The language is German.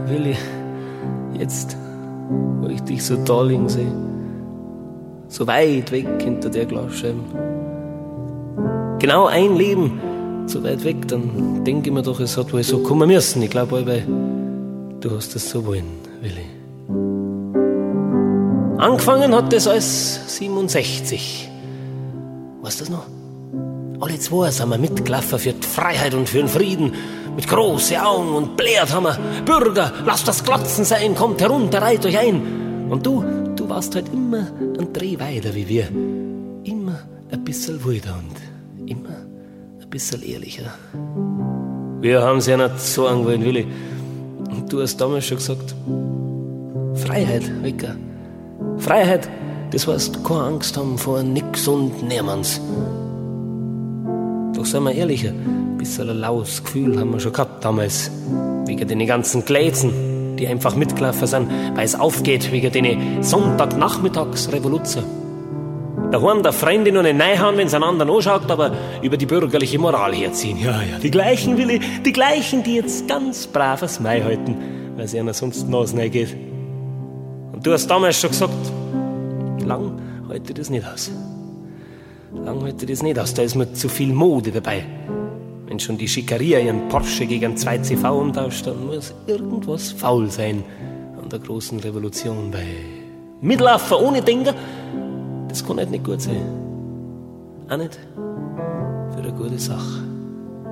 Willi, jetzt, wo ich dich so da liegen sehe, so weit weg hinter der Glasscheibe, genau ein Leben so weit weg, dann denke ich mir doch, es hat wohl so kommen müssen. Ich glaube, weil du hast es so wollen, Willi. Angefangen hat das alles 67. Weißt du das noch? Alle zwei sind wir mitgelaufen für die Freiheit und für den Frieden. Mit großen Augen und blärt haben wir: Bürger, lasst das Glotzen sein, kommt herunter, reiht euch ein. Und du warst halt immer ein Dreh weiter wie wir. Immer ein bisschen wilder und immer ein bisschen ehrlicher. Wir haben es ja nicht sagen wollen, Willi. Und du hast damals schon gesagt: Freiheit, Ricker. Freiheit, das heißt, keine Angst haben vor nix und niemands. Doch seien wir ehrlicher, ein bisschen ein laues Gefühl haben wir schon gehabt damals. Wegen den ganzen Glätzen, die einfach mitgelaufen sind, weil es aufgeht, wegen den Sonntagnachmittagsrevolution. Daheim der Freunde noch nicht reinhauen, wenn sie einen anderen anschaut, aber über die bürgerliche Moral herziehen. Ja, die gleichen, Willi, die gleichen, die jetzt ganz brav das Mai halten, weil es ihnen sonst die Nase reingeht. Und du hast damals schon gesagt, lang halte ich das nicht aus. Lang halte ich das nicht aus, da ist mir zu viel Mode dabei. Wenn schon die Schickeria ihren Porsche gegen 2 CV umtauscht, dann muss irgendwas faul sein an der großen Revolution. Weil Mitlaufen ohne Denken, das kann halt nicht gut sein. Auch nicht für eine gute Sache.